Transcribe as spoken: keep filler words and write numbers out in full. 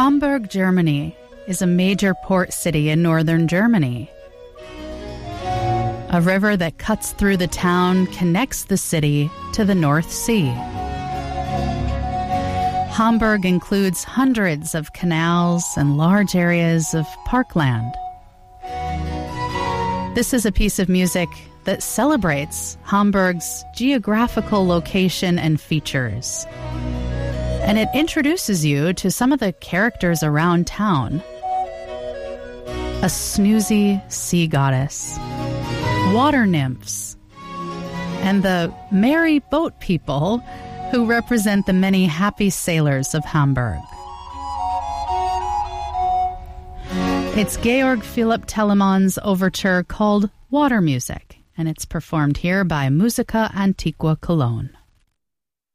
Hamburg, Germany, is a major port city in northern Germany. A river that cuts through the town connects the city to the North Sea. Hamburg includes hundreds of canals and large areas of parkland. This is a piece of music that celebrates Hamburg's geographical location and features. And it introduces you to some of the characters around town. A snoozy sea goddess, water nymphs, and the merry boat people who represent the many happy sailors of Hamburg. It's Georg Philipp Telemann's overture called Water Music, and it's performed here by Musica Antiqua Cologne.